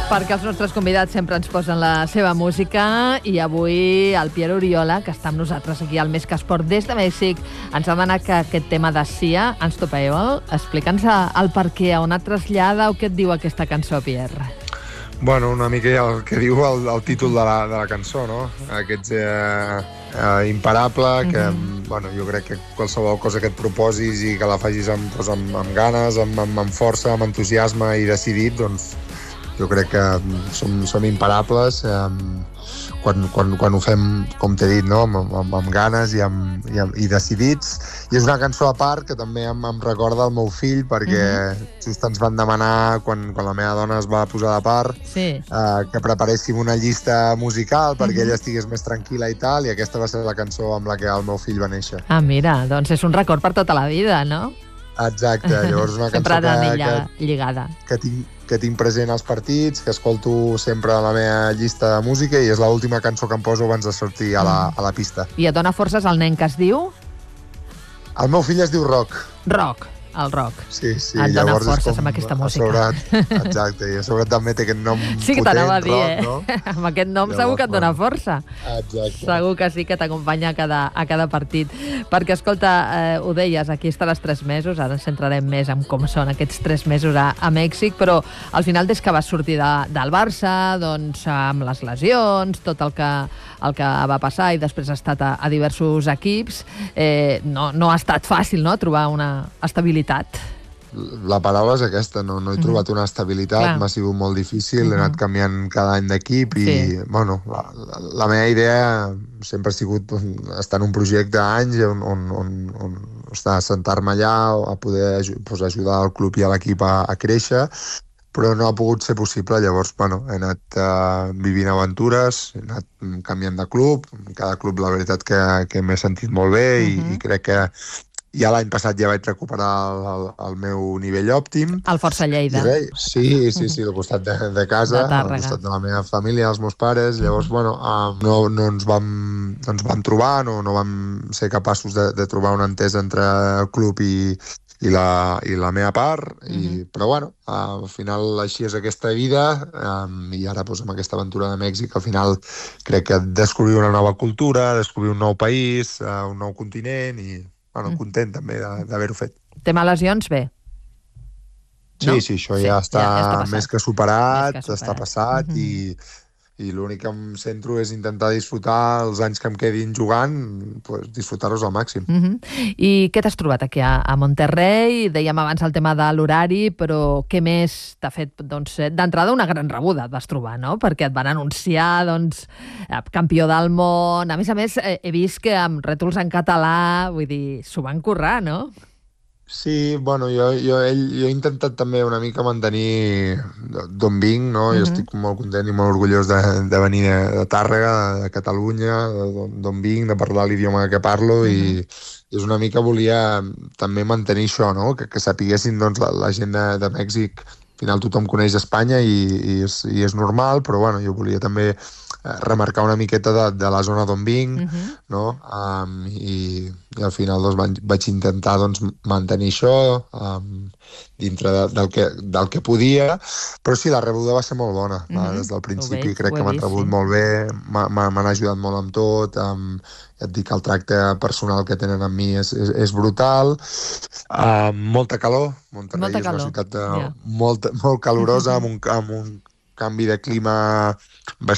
Perquè els nostres convidats sempre ens posen la seva música i avui el Pierre Oriola, que està amb nosaltres aquí al Més que Esport des de Mèxic, ens ha demanat que aquest tema de Sia, Ens Topeu. Explica'ns el per què, on et trasllada o què et diu aquesta cançó, Pierre. Bueno, una mica el que diu el títol de la cançó, no? Aquest imparable, que bueno, jo crec que qualsevol cosa que et proposis i que la facis amb ganes, amb força, amb entusiasme i decidit, doncs jo crec que som imparables quan ho fem, com t'he dit, no? amb ganes i decidits. I és una cançó a part que també em recorda el meu fill, perquè just ens van demanar, quan la meva dona es va posar de part, que preparéssim una llista musical perquè ella estigués més tranquil·la i tal, i aquesta va ser la cançó amb la que el meu fill va néixer. Ah, mira, doncs és un record per tota la vida, no? Exacte, llavors una cançó lligada. Que tinc present als partits, que escolto sempre a la meva llista de música i és l'última cançó que em poso abans de sortir a la pista. I et dona forces el nen que es diu? El meu fill es diu Roc. Roc, el Roc. Sí, et dona forces amb aquesta música. Exacte, i a sobre també té aquest nom sí que t'anava a dir, Roc, no? Amb aquest nom segur que et dona força. Exacte. Segur que sí, que t'acompanya a cada partit. Perquè, escolta, ho deies, aquí estaràs 3 mesos, ara ens centrarem més en com són aquests 3 mesos a Mèxic, però al final, des que vas sortir del Barça, doncs amb les lesions, tot el que va passar, i després ha estat a diversos equips, no ha estat fàcil, no?, trobar una estabilitat. La paraula és aquesta, no he trobat una estabilitat, m'ha sigut molt difícil, he anat canviant cada any d'equip i, bueno, la meva idea sempre ha sigut estar en un projecte d'anys on sentar-me allà, a poder ajudar el club i a l'equip a créixer, però no ha pogut ser possible. Llavors, bueno, he anat vivint aventures, he anat canviant de club, cada club la veritat que m'he sentit molt bé i crec que ja l'any passat ja vaig recuperar el meu nivell òptim. El Força Lleida. Sí, al costat de casa, al costat de la meva família, els meus pares. Llavors, bueno, no ens vam trobar, no vam ser capaços de trobar una entesa entre el club i la meva part, però bueno, al final així és aquesta vida, i ara amb aquesta aventura de Mèxic al final crec que descobrir una nova cultura, descobrir un nou país, un nou continent, i bueno, content també d'haver-ho fet. Tema lesions, bé? Sí, això ja està més que superat, està passat, i l'únic que em centro és intentar disfrutar els anys que em quedin jugant, disfrutar-los al màxim. I què t'has trobat aquí a Monterrey? Dèiem abans el tema de l'horari, però què més t'ha fet? Doncs d'entrada una gran rebuda et vas trobar, no? Perquè et van anunciar, campió del món. A més, he vist que amb rètols en català, vull dir, s'ho van currar, no? Sí, bueno, jo he intentat també una mica mantenir d'on vinc, no? Jo estic molt content i molt orgullós de venir de Tàrrega, de Catalunya, d'on vinc, de parlar l'idioma que parlo, i és una mica volia també mantenir això, no? Que sapiguessin, doncs, la gent de Mèxic. Al final tothom coneix Espanya i és normal, però bueno, jo volia també remarcar una miqueta de la zona d'on vinc, no? I al final vaig intentar mantenir això dintre del que podia, però sí, la rebuda va ser molt bona. Des del principi crec que m'han rebut molt bé, m'han ajudat molt amb tot, ja et dic, el tracte personal que tenen amb mi és brutal. Molta calor, Monterrey és una ciutat molt calorosa, amb un canvi de clima